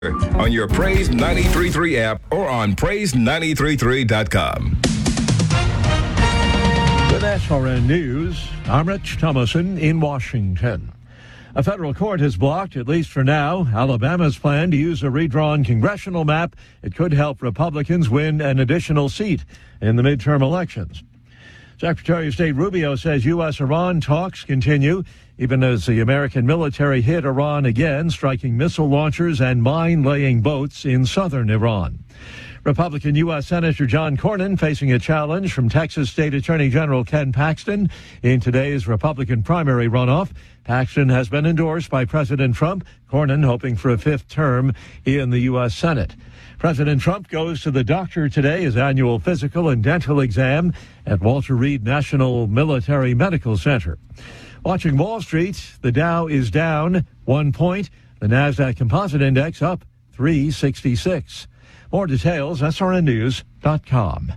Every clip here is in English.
on your Praise 93.3 app or on praise933.com. With SRN News, I'm Rich Thomason in Washington. A federal court has blocked, at least for now, Alabama's plan to use a redrawn congressional map. It could help Republicans win an additional seat in the midterm elections. Secretary of State Rubio says U.S.-Iran talks continue, even as the American military hit Iran again, striking missile launchers and mine-laying boats in southern Iran. Republican U.S. Senator John Cornyn facing a challenge from Texas State Attorney General Ken Paxton in today's Republican primary runoff. Paxton has been endorsed by President Trump, Cornyn hoping for a fifth term in the U.S. Senate. President Trump goes to the doctor today, his annual physical and dental exam at Walter Reed National Military Medical Center. Watching Wall Street, the Dow is down 1 point. The NASDAQ Composite Index up 366. More details, srnnews.com.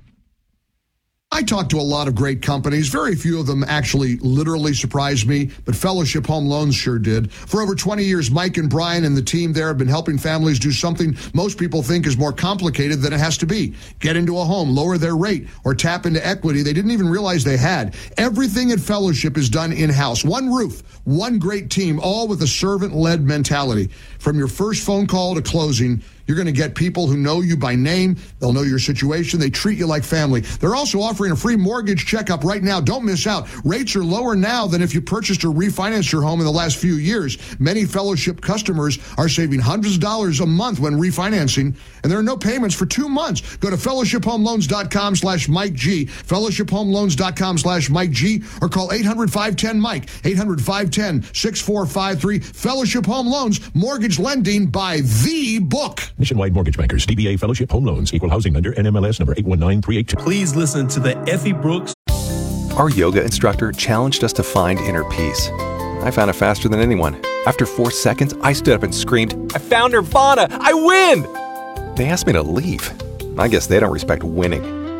I talked to a lot of great companies. Very few of them actually literally surprised me, but Fellowship Home Loans sure did. For over 20 years, Mike and Brian and the team there have been helping families do something most people think is more complicated than it has to be. Get into a home, lower their rate, or tap into equity they didn't even realize they had. Everything at Fellowship is done in-house. One roof, one great team, all with a servant-led mentality. From your first phone call to closing, you're going to get people who know you by name. They'll know your situation. They treat you like family. They're also offering a free mortgage checkup right now. Don't miss out. Rates are lower now than if you purchased or refinanced your home in the last few years. Many Fellowship customers are saving hundreds of dollars a month when refinancing, and there are no payments for 2 months. Go to fellowshiphomeloans.com/Mike G, fellowshiphomeloans.com/Mike G, or call 800-510-MIKE, 800-510-6453. Fellowship Home Loans, mortgage lending by the book. Nationwide Mortgage Bankers, DBA Fellowship Home Loans, Equal Housing Lender, NMLS number 819382. Please listen to the Effie Brooks. Our yoga instructor challenged us to find inner peace. I found it faster than anyone. After 4 seconds, I stood up and screamed, "I found Nirvana! I win!" They asked me to leave. I guess they don't respect winning.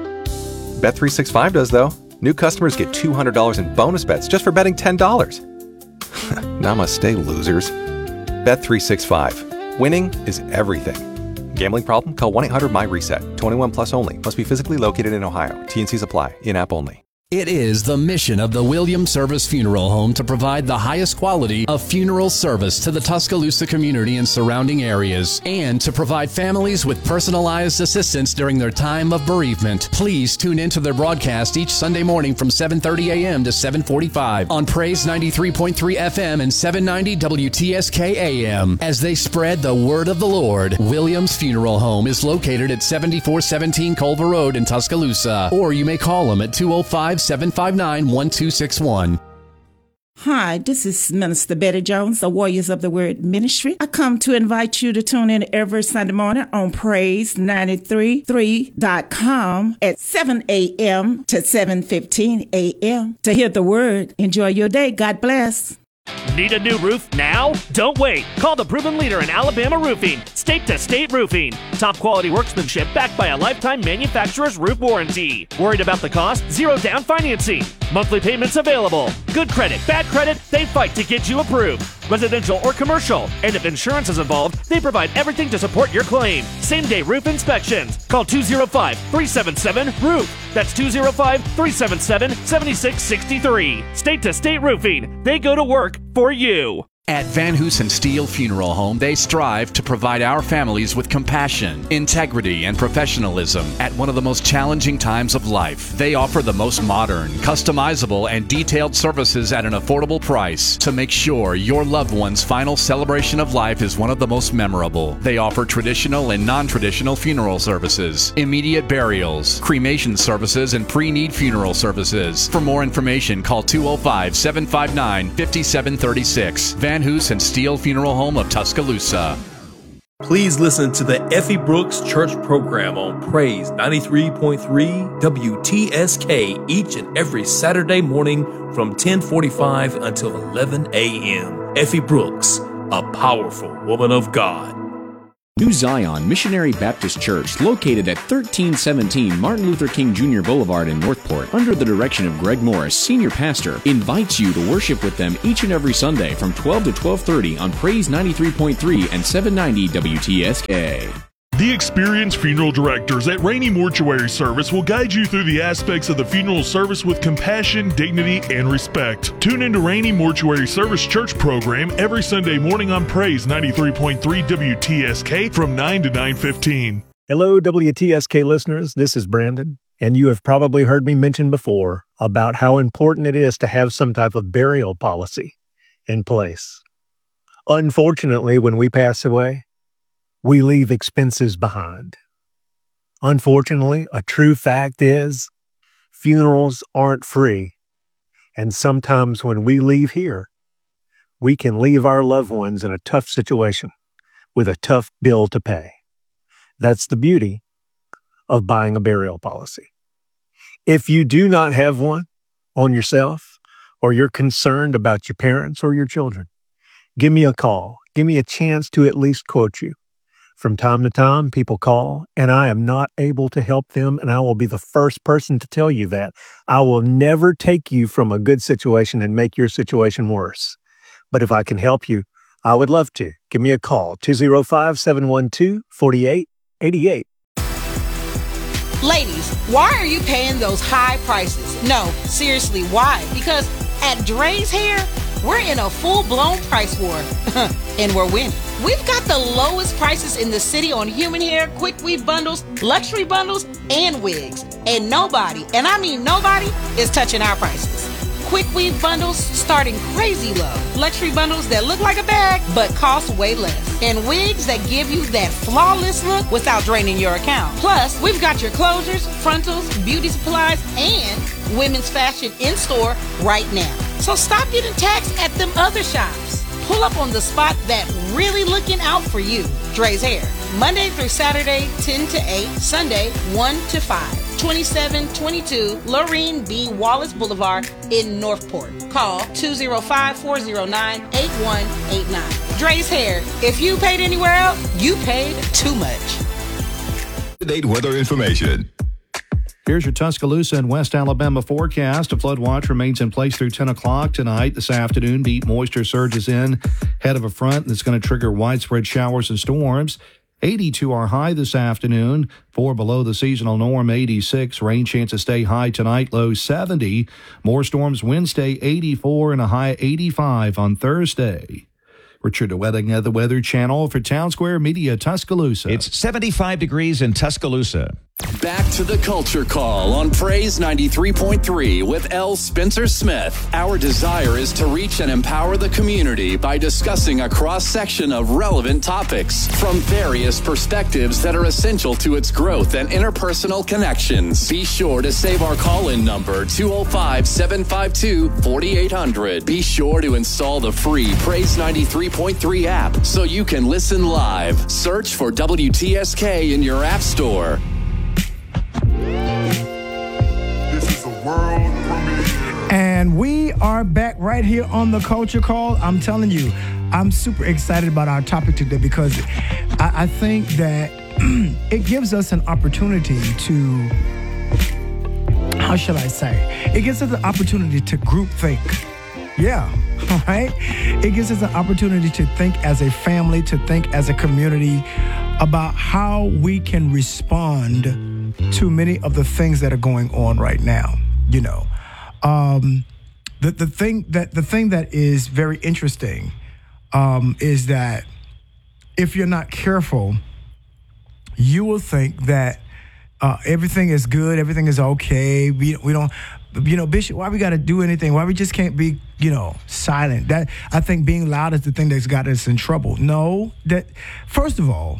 Bet365 does, though. New customers get $200 in bonus bets just for betting $10. Namaste, losers. Bet365. Winning is everything. Gambling problem? Call 1-800-MY-RESET. 21 plus only. Must be physically located in Ohio. T&Cs apply. In-app only. It is the mission of the Williams Service Funeral Home to provide the highest quality of funeral service to the Tuscaloosa community and surrounding areas, and to provide families with personalized assistance during their time of bereavement. Please tune into their broadcast each Sunday morning from 7:30 a.m. to 7:45 on Praise 93.3 FM and 790 WTSK AM as they spread the word of the Lord. Williams Funeral Home is located at 7417 Culver Road in Tuscaloosa, or you may call them at 205-759-1261. Hi, this is Minister Betty Jones, the Warriors of the Word Ministry. I come to invite you to tune in every Sunday morning on Praise933.com at 7 a.m. to 7:15 a.m. to hear the word. Enjoy your day. God bless. Need a new roof now? Don't wait. Call the proven leader in Alabama roofing, State to State Roofing. Top quality workmanship backed by a lifetime manufacturer's roof warranty. Worried about the cost? Zero down financing. Monthly payments available. Good credit, bad credit, they fight to get you approved. Residential or commercial. And if insurance is involved, they provide everything to support your claim. Same-day roof inspections. Call 205-377-ROOF. That's 205-377-7663. State to State Roofing. They go to work for you. At Van Hoosen Steel Funeral Home, they strive to provide our families with compassion, integrity, and professionalism at one of the most challenging times of life. They offer the most modern, customizable, and detailed services at an affordable price to make sure your loved one's final celebration of life is one of the most memorable. They offer traditional and non-traditional funeral services, immediate burials, cremation services, and pre-need funeral services. For more information, call 205-759-5736. Van Hoosen Steel Funeral Home of Tuscaloosa. Please listen to the Effie Brooks Church program on Praise 93.3 WTSK each and every Saturday morning from 10:45 until 11 a.m. Effie Brooks, a powerful woman of God. New Zion Missionary Baptist Church, located at 1317 Martin Luther King Jr. Boulevard in Northport, under the direction of Greg Morris, Senior Pastor, invites you to worship with them each and every Sunday from 12 to 12:30 on Praise 93.3 and 790 WTSK. The experienced funeral directors at Rainey Mortuary Service will guide you through the aspects of the funeral service with compassion, dignity, and respect. Tune into Rainey Mortuary Service Church program every Sunday morning on Praise 93.3 WTSK from 9 to 9:15. Hello, WTSK listeners. This is Brandon, and you have probably heard me mention before about how important it is to have some type of burial policy in place. Unfortunately, when we pass away, we leave expenses behind. Unfortunately, a true fact is funerals aren't free. And sometimes when we leave here, we can leave our loved ones in a tough situation with a tough bill to pay. That's the beauty of buying a burial policy. If you do not have one on yourself, or you're concerned about your parents or your children, give me a call. Give me a chance to at least quote you. From time to time, people call, and I am not able to help them, and I will be the first person to tell you that. I will never take you from a good situation and make your situation worse. But if I can help you, I would love to. Give me a call, 205-712-4888. Ladies, why are you paying those high prices? No, seriously, why? Because at Dre's Hair, we're in a full-blown price war, and we're winning. We've got the lowest prices in the city on human hair, quick weave bundles, luxury bundles, and wigs. And nobody, and I mean nobody, is touching our prices. Quick weave bundles starting crazy low. Luxury bundles that look like a bag, but cost way less. And wigs that give you that flawless look without draining your account. Plus, we've got your closures, frontals, beauty supplies, and women's fashion in store right now. So stop getting taxed at them other shops. Pull up on the spot that really looking out for you. Dre's Hair, Monday through Saturday, 10 to 8, Sunday, 1 to 5. 2722 Lorene B. Wallace Boulevard in Northport. Call 205-409-8189. Dre's Hair, if you paid anywhere else, you paid too much. Date weather information. Here's your Tuscaloosa and West Alabama forecast. A flood watch remains in place through 10 o'clock tonight. This afternoon, deep moisture surges in ahead of a front that's going to trigger widespread showers and storms. 82 are high this afternoon, 4 below the seasonal norm, 86. Rain chances stay high tonight, low 70. More storms Wednesday, 84, and a high 85 on Thursday. Richard Wedding of the Weather Channel for Town Square Media, Tuscaloosa. It's 75 degrees in Tuscaloosa. Back to the Culture Call on Praise 93.3 with L. Spencer Smith. Our desire is to reach and empower the community by discussing a cross-section of relevant topics from various perspectives that are essential to its growth and interpersonal connections. Be sure to save our call-in number, 205-752-4800. Be sure to install the free Praise 93.3 app so you can listen live. Search for WTSK in your app store. This is a world premiere. And we are back right here on the Culture Call. I'm telling you, I'm super excited about our topic today because I think that it gives us an opportunity to, how shall I say? It gives us an opportunity to group think. Yeah, all right? It gives us an opportunity to think as a family, to think as a community about how we can respond to many of the things that are going on right now. You know, the thing that is very interesting is that if you're not careful, you will think that everything is good, everything is okay. We don't, you know, Bishop, why we got to do anything? Why we just can't be, you know, silent? That, I think being loud is the thing that's got us in trouble. No, that first of all,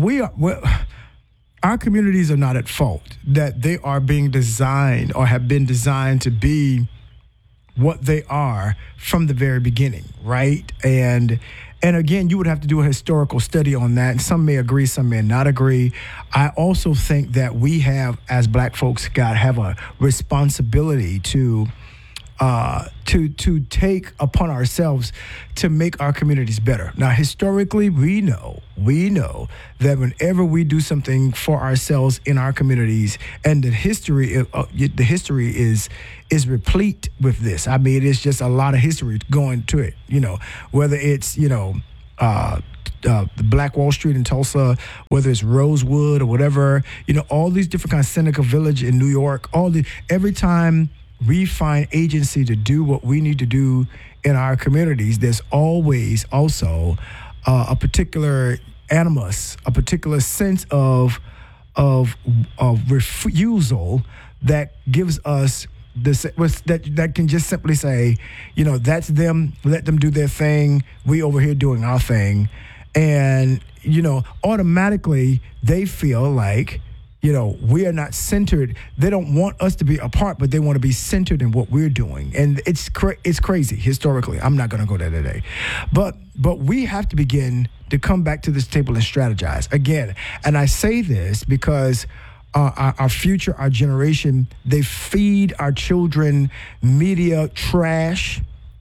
our communities are not at fault, that they are being designed or have been designed to be what they are from the very beginning, right? And again, you would have to do a historical study on that. And some may agree, some may not agree. I also think that we have, as Black folks, have a responsibility to to take upon ourselves to make our communities better. Now, historically, we know that whenever we do something for ourselves in our communities, and the history is replete with this. I mean, it's just a lot of history going to it. Whether it's the Black Wall Street in Tulsa, whether it's Rosewood or whatever, all these different kinds of Seneca Village in New York, every time we find agency to do what we need to do in our communities, there's always also a particular animus, a particular sense of refusal that gives us that can just simply say, that's them, let them do their thing, we over here doing our thing. And, automatically they feel like, we are not centered. They don't want us to be a part, but they want to be centered in what we're doing. And it's crazy historically. I'm not going to go there today. But we have to begin to come back to this table and strategize again. And I say this because our future, our generation, they feed our children media trash.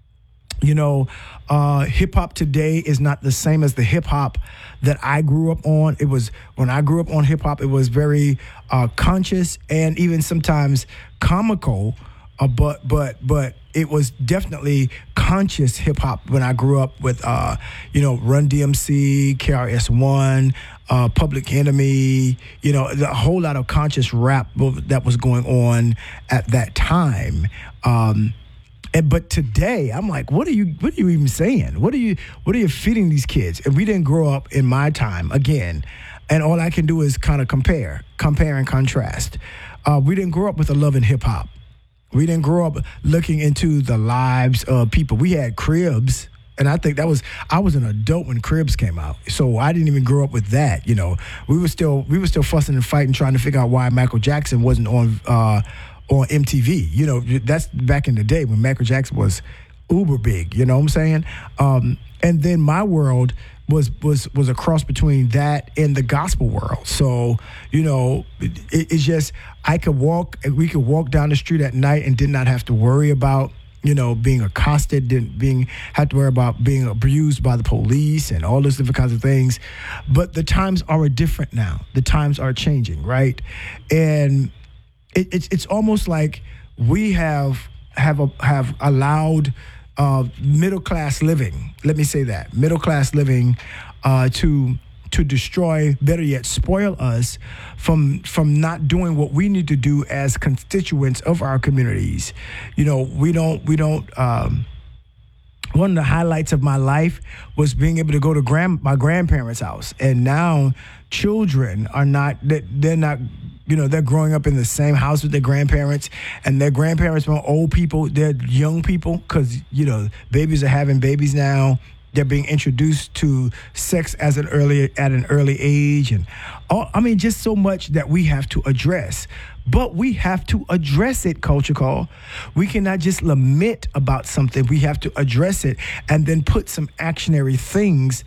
Hip hop today is not the same as the hip hop that I grew up on. It was, when I grew up on hip hop, it was very conscious and even sometimes comical, but it was definitely conscious hip hop when I grew up with, Run DMC, KRS-One, Public Enemy, a whole lot of conscious rap that was going on at that time. But today, I'm like, what are you even saying? What are you feeding these kids? And we didn't grow up in my time again, and all I can do is kind of compare and contrast. We didn't grow up with a love in hip hop. We didn't grow up looking into the lives of people. We had Cribs, and I think I was an adult when Cribs came out, so I didn't even grow up with that. We were still fussing and fighting, trying to figure out why Michael Jackson wasn't on MTV. That's back in the day when Michael Jackson was uber big, you know what I'm saying? And then my world was a cross between that and the gospel world. So, it's just, we could walk down the street at night and did not have to worry about, being accosted, had to worry about being abused by the police and all those different kinds of things. But the times are different now. The times are changing, right? And it's almost like we have allowed middle class living. Let me say that middle class living to destroy, better yet, spoil us from not doing what we need to do as constituents of our communities. We don't. One of the highlights of my life was being able to go to my grandparents' house, and now children are not. They're not. They're growing up in the same house with their grandparents, and their grandparents are old people. They're young people because, babies are having babies now. They're being introduced to sex at an early age. And just so much that we have to address. But we have to address it, Culture Call. We cannot just lament about something. We have to address it and then put some actionary things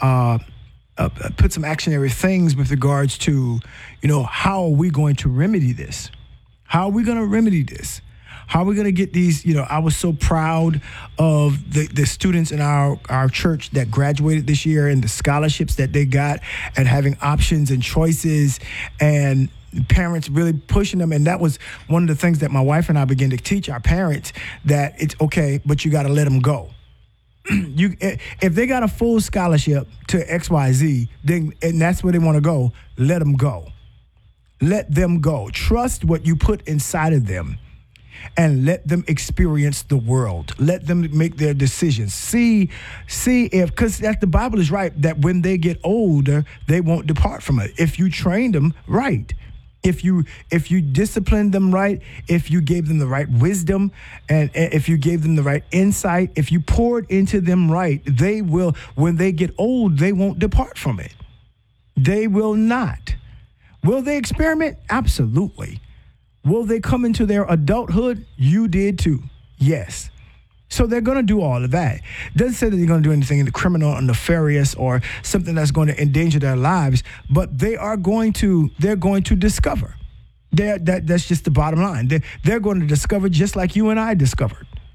with regards to, how are we going to remedy this? How are we going to remedy this? How are we going to get these, I was so proud of the students in our church that graduated this year and the scholarships that they got and having options and choices and parents really pushing them. And that was one of the things that my wife and I began to teach our parents, that it's okay, but you got to let them go. If they got a full scholarship to XYZ, and that's where they want to go, let them go. Let them go. Trust what you put inside of them and let them experience the world. Let them make their decisions. See if, because the Bible is right, that when they get older, they won't depart from it. If you train them right, if you disciplined them right, if you gave them the right wisdom, and if you gave them the right insight, if you poured into them right, they will, when they get old, they won't depart from it. They will not. Will they experiment? Absolutely. Will they come into their adulthood? You did too. Yes. So they're going to do all of that. Doesn't say that they're going to do anything criminal or nefarious or something that's going to endanger their lives, but they're going to discover. That's just the bottom line. They're going to discover just like you and I discovered.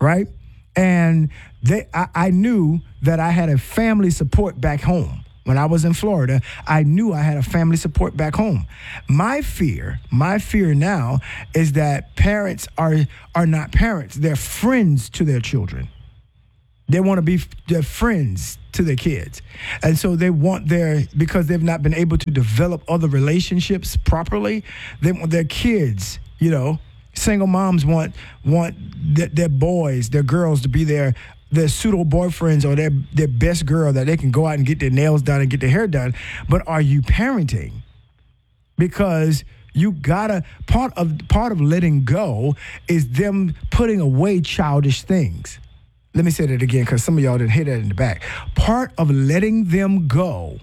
right? And I knew that I had a family support back home. When I was in Florida, I knew I had a family support back home. My fear now is that parents are not parents. They're friends to their children. They want to be their friends to their kids. And so they want because they've not been able to develop other relationships properly, they want their kids, single moms want their boys, their girls to be their pseudo boyfriends or their best girl that they can go out and get their nails done and get their hair done. But are you parenting? Because you gotta part of letting go is them putting away childish things. Let me say that again because some of y'all didn't hear that in the back. Part of letting them go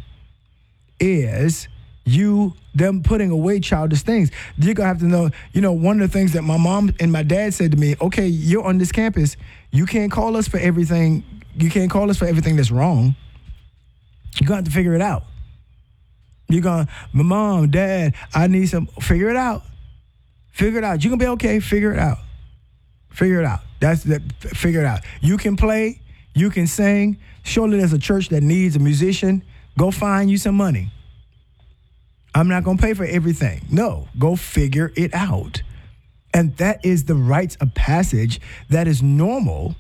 is them putting away childish things. You're gonna have to know, one of the things that my mom and my dad said to me, okay, you're on this campus, you can't call us for everything. You can't call us for everything that's wrong. You're gonna have to figure it out. My mom, dad, I need figure it out. Figure it out. You're gonna be okay, figure it out. Figure it out. Figure it out. You can play, you can sing. Surely there's a church that needs a musician. Go find you some money. I'm not going to pay for everything. No, go figure it out. And that is the rites of passage that is normal,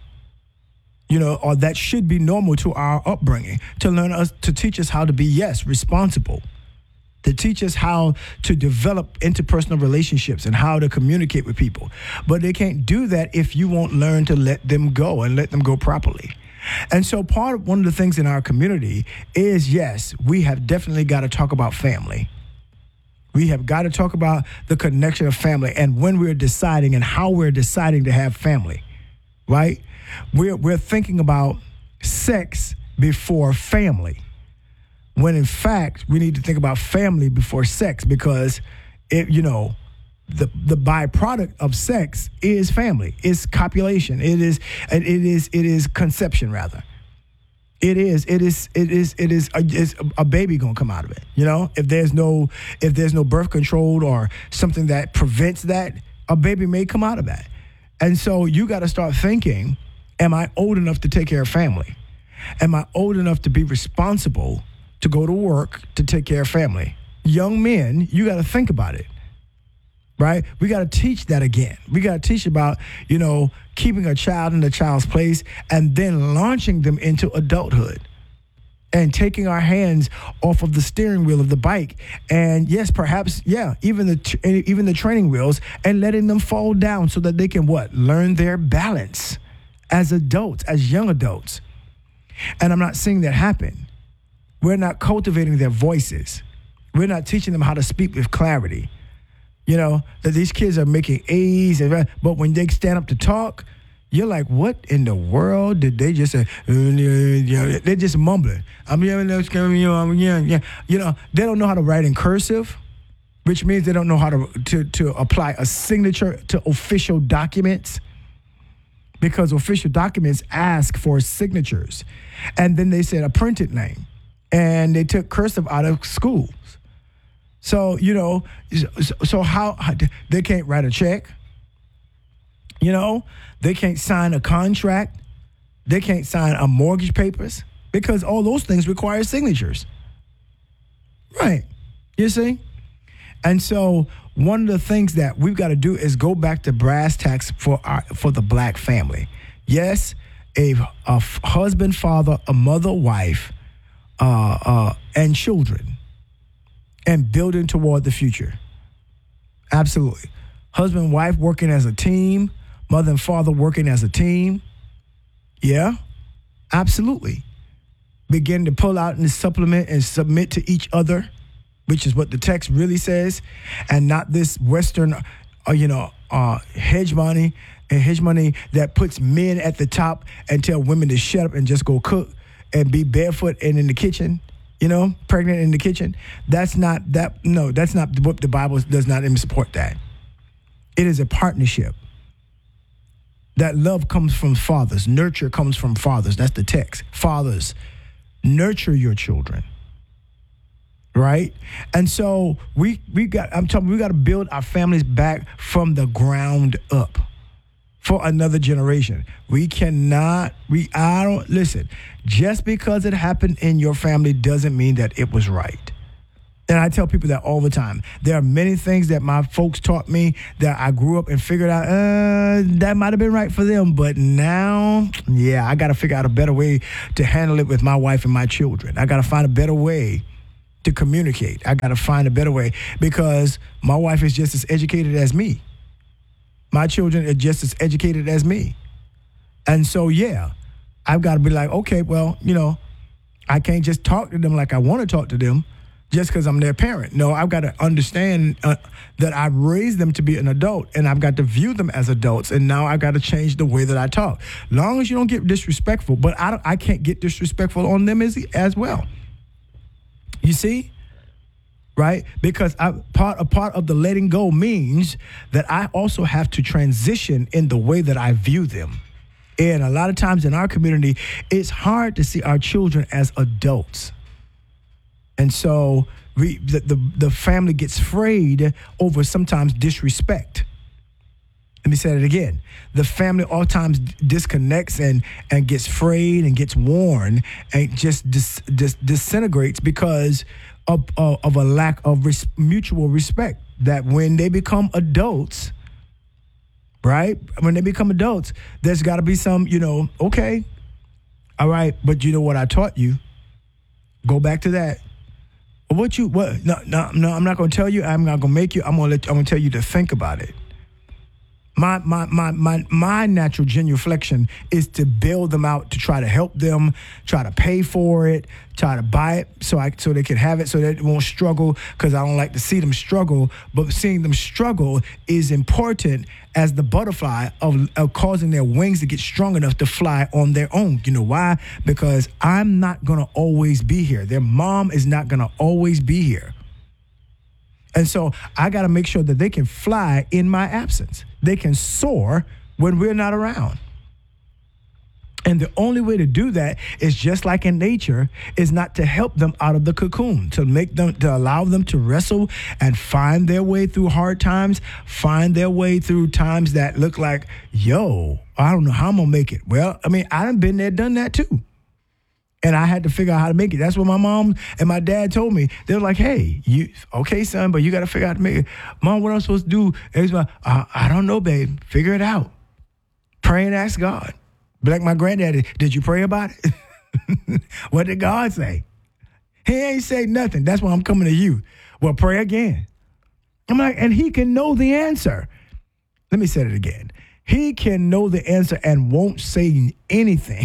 or that should be normal to our upbringing, to teach us how to be, responsible, to teach us how to develop interpersonal relationships and how to communicate with people. But they can't do that if you won't learn to let them go and let them go properly. And so one of the things in our community is, yes, we have definitely got to talk about family. We have got to talk about the connection of family and when we're deciding and how we're deciding to have family, right? We're thinking about sex before family, when in fact we need to think about family before sex because, the byproduct of sex is family. It's copulation. It is conception rather. It is a baby gonna come out of it. If there's no birth control or something that prevents that, a baby may come out of that. And so you got to start thinking, am I old enough to take care of family? Am I old enough to be responsible to go to work to take care of family? Young men, you got to think about it. Right? We got to teach that again. We got to teach about, keeping a child in a child's place and then launching them into adulthood and taking our hands off of the steering wheel of the bike. And yes, perhaps, even the training wheels and letting them fall down so that they can learn their balance as adults, as young adults. And I'm not seeing that happen. We're not cultivating their voices. We're not teaching them how to speak with clarity. That these kids are making A's, but when they stand up to talk, you're like, what in the world did they just say? They're just mumbling. They don't know how to write in cursive, which means they don't know how to apply a signature to official documents, because official documents ask for signatures. And then they said a printed name, and they took cursive out of school. So, so how they can't write a check, they can't sign a contract, they can't sign a mortgage papers because all those things require signatures. Right. You see? And so one of the things that we've got to do is go back to brass tacks for the black family. Yes, a husband, father, a mother, wife, and children. And building toward the future. Absolutely. Husband and wife working as a team. Mother and father working as a team. Yeah, absolutely. Begin to pull out and supplement and submit to each other, which is what the text really says, and not this Western, hegemony that puts men at the top and tell women to shut up and just go cook and be barefoot and in the kitchen. Pregnant in the kitchen. That's not what the Bible does not even support that. It is a partnership. That love comes from fathers. Nurture comes from fathers. That's the text. Fathers, nurture your children. Right? And so we got to build our families back from the ground up. for another generation. We cannot, listen, just because it happened in your family doesn't mean that it was right. And I tell people that all the time. There are many things that my folks taught me that I grew up and figured out, that might have been right for them. But now, I got to figure out a better way to handle it with my wife and my children. I got to find a better way to communicate. I got to find a better way because my wife is just as educated as me. My children are just as educated as me. And so, I've got to be like, okay, well, I can't just talk to them like I want to talk to them just because I'm their parent. No, I've got to understand that I've raised them to be an adult, and I've got to view them as adults, and now I've got to change the way that I talk. Long as you don't get disrespectful, but I can't get disrespectful on them as well. You see? Right? Because part of the letting go means that I also have to transition in the way that I view them. And a lot of times in our community, it's hard to see our children as adults. And so the family gets frayed over sometimes disrespect. Let me say it again. The family all times disconnects and gets frayed and gets worn and just disintegrates because of a lack of mutual respect. That when they become adults, right? When they become adults, there's got to be some, okay, all right, but you know what I taught you? Go back to that. No, I'm not going to tell you. I'm not going to make you. I'm going to tell you to think about it. My natural genuflection is to bail them out, to try to help them, try to pay for it, try to buy it so they can have it, so that they won't struggle, because I don't like to see them struggle. But seeing them struggle is important as the butterfly of causing their wings to get strong enough to fly on their own. You know why? Because I'm not going to always be here. Their mom is not going to always be here. And so I got to make sure that they can fly in my absence. They can soar when we're not around. And the only way to do that is just like in nature, is not to help them out of the cocoon, to allow them to wrestle and find their way through hard times, find their way through times that look like, I don't know how I'm going to make it. Well, I mean, I done been there, done that too. And I had to figure out how to make it. That's what my mom and my dad told me. They were like, hey, okay, son, but you got to figure out how to make it. Mom, what am I supposed to do? And he's like, I don't know, babe. Figure it out. Pray and ask God. Be like my granddaddy, did you pray about it? What did God say? He ain't say nothing. That's why I'm coming to you. Well, pray again. I'm like, and he can know the answer. Let me say it again. He can know the answer and won't say anything.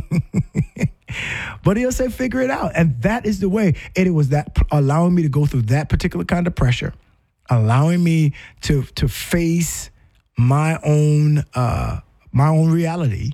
But he'll say, figure it out. And that is the way. And it was that allowing me to go through that particular kind of pressure, allowing me to face my own reality,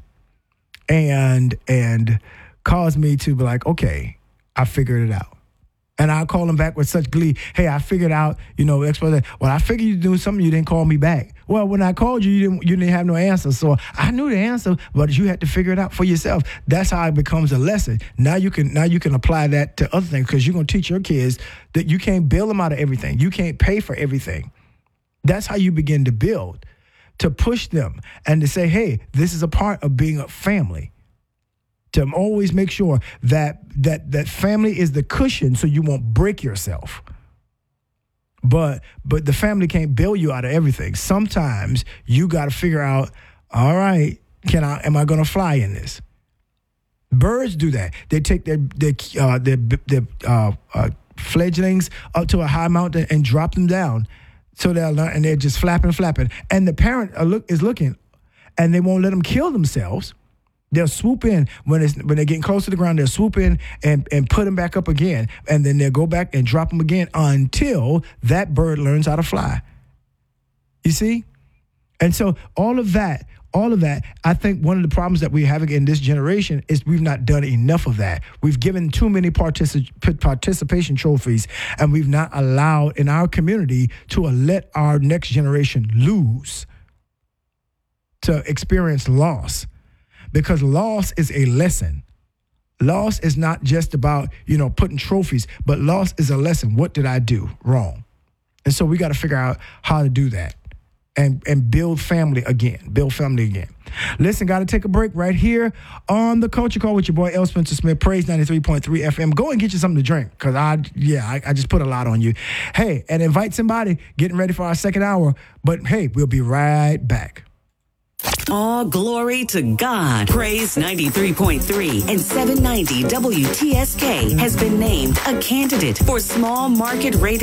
and caused me to be like, okay, I figured it out. And I call him back with such glee. Hey, I figured out, well, I figured you doing something, you didn't call me back. Well, when I called you, you didn't have no answer. So I knew the answer, but you had to figure it out for yourself. That's how it becomes a lesson. Now you can apply that to other things, because you're going to teach your kids that you can't bail them out of everything. You can't pay for everything. That's how you begin to build, to push them and to say, hey, this is a part of being a family. To always make sure that family is the cushion so you won't break yourself. But the family can't bail you out of everything. Sometimes you got to figure out, all right, am I going to fly in this? Birds do that. They take their fledglings up to a high mountain and drop them down, so they'll learn, and they're just flapping. And the parent is looking, and they won't let them kill themselves. They'll swoop in when they're getting close to the ground. They'll swoop in and put them back up again, and then they'll go back and drop them again until that bird learns how to fly. You see? And so all of that, I think one of the problems that we're having in this generation is we've not done enough of that. We've given too many participation trophies, and we've not allowed in our community to let our next generation lose, to experience loss. Because loss is a lesson. Loss is not just about, putting trophies, but loss is a lesson. What did I do wrong? And so we got to figure out how to do that. and build family again. Listen, got to take a break right here on the Culture Call with your boy L. Spencer Smith, Praise 93.3 FM. Go and get you something to drink, because I just put a lot on you. Hey, and invite somebody, getting ready for our second hour. But hey, we'll be right back. All glory to God. Praise 93.3 and 790 WTSK has been named a candidate for Small Market Radio.